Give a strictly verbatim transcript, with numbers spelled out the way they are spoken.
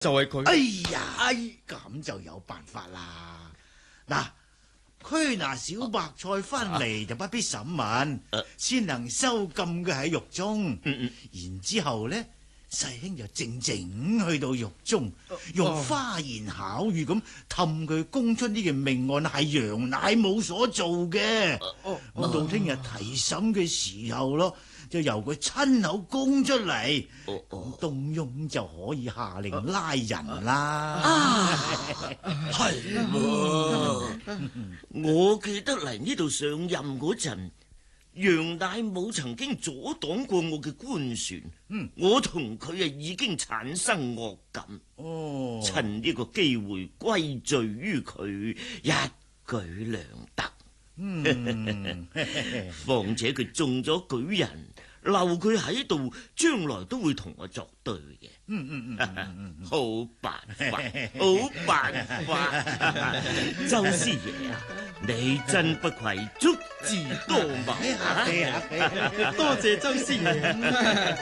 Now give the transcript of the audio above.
就係佢。 哎呀，咁就有辦法啦。嗱，拘拿小白菜翻嚟就不必審問，先能收禁佢喺獄中。然之後呢，細兄就靜靜去到獄中，用花言巧語咁氹佢供出呢件命案係楊乃武所做嘅。咁到聽日提審嘅時候咯，就由佢親口供出嚟，咁東庸就可以下令拉人啦。 啊，係喎！我記得嚟呢度上任嗰陣，楊乃武曾經阻擋過我嘅官船，嗯、我同佢啊已經產生惡感，哦、趁呢個機會歸罪於佢，一舉兩得。嗯，況且佢中咗舉人，留佢喺度，將來都會同我作對嘅。嗯嗯嗯，好辦法，好辦法。周師爺啊，你真不愧足智多謀啊！ 多謝周師爺。